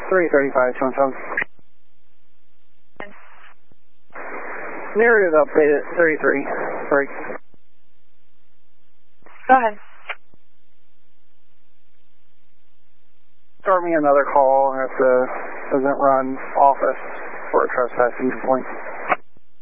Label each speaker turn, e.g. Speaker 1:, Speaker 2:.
Speaker 1: 335, 27. Narrative update at 33. Break.
Speaker 2: Go ahead.
Speaker 1: Start me another call at the Pheasant Run office for a trespassing complaint.